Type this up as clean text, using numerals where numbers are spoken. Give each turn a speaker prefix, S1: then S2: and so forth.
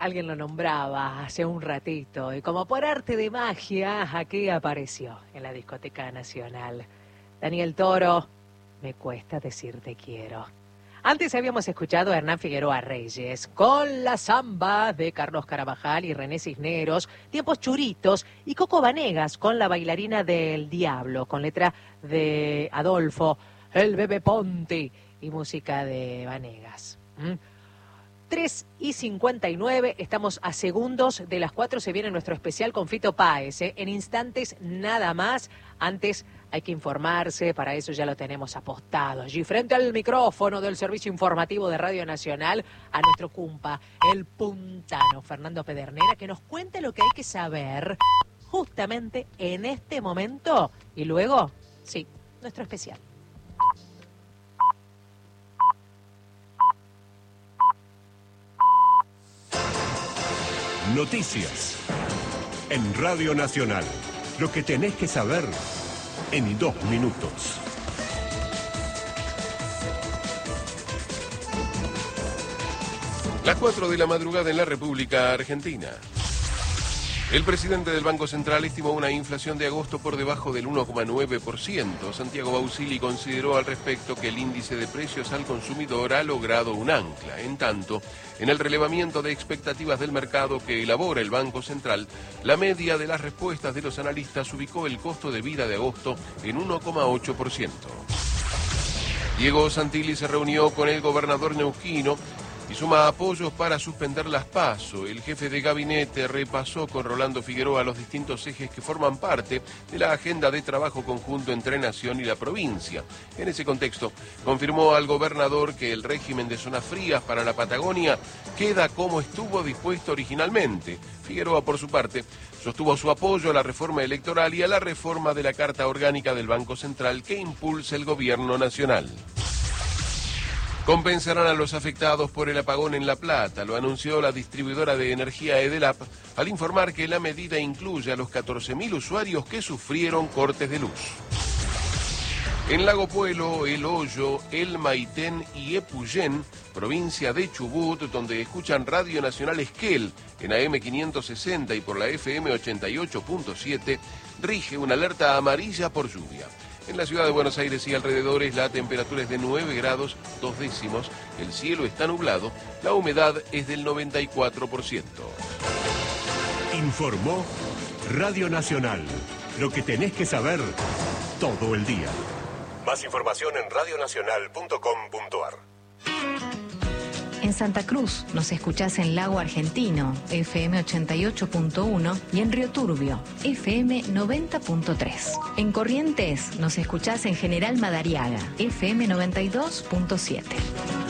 S1: Alguien lo nombraba hace un ratito y como por arte de magia, aquí apareció en la Discoteca Nacional. Daniel Toro, me cuesta decirte quiero. Antes habíamos escuchado a Hernán Figueroa Reyes con la samba de Carlos Carabajal y René Cisneros, Tiempos Churitos, y Coco Vanegas con La bailarina del diablo, con letra de Adolfo, el bebé Ponti, y música de Vanegas. 3:59, estamos a segundos de las 4, se viene nuestro especial con Fito Páez, en instantes nada más. Antes hay que informarse, para eso ya lo tenemos apostado. Allí frente al micrófono del Servicio Informativo de Radio Nacional, a nuestro cumpa, el puntano Fernando Pedernera, que nos cuente lo que hay que saber justamente en este momento. Y luego, sí, nuestro especial.
S2: Noticias en Radio Nacional. Lo que tenés que saber en 2 minutos.
S3: Las 4 de la madrugada en la República Argentina. El presidente del Banco Central estimó una inflación de agosto por debajo del 1,9%. Santiago Bausili consideró al respecto que el índice de precios al consumidor ha logrado un ancla. En tanto, en el relevamiento de expectativas del mercado que elabora el Banco Central, la media de las respuestas de los analistas ubicó el costo de vida de agosto en 1,8%. Diego Santilli se reunió con el gobernador neuquino y suma apoyos para suspender las PASO. El jefe de gabinete repasó con Rolando Figueroa los distintos ejes que forman parte de la agenda de trabajo conjunto entre Nación y la provincia. En ese contexto, confirmó al gobernador que el régimen de zonas frías para la Patagonia queda como estuvo dispuesto originalmente. Figueroa, por su parte, sostuvo su apoyo a la reforma electoral y a la reforma de la Carta Orgánica del Banco Central que impulsa el gobierno nacional. Compensarán a los afectados por el apagón en La Plata, lo anunció la distribuidora de energía Edelap, al informar que la medida incluye a los 14.000 usuarios que sufrieron cortes de luz. En Lago Puelo, El Hoyo, El Maitén y Epuyén, provincia de Chubut, donde escuchan Radio Nacional Esquel en AM 560 y por la FM 88.7, rige una alerta amarilla por lluvia. En la ciudad de Buenos Aires y alrededores la temperatura es de 9 grados 2 décimos, el cielo está nublado, la humedad es del 94%.
S2: Informó Radio Nacional. Lo que tenés que saber todo el día. Más información en radionacional.com.ar.
S4: En Santa Cruz nos escuchás en Lago Argentino, FM 88.1, y en Río Turbio, FM 90.3. En Corrientes nos escuchás en General Madariaga, FM 92.7.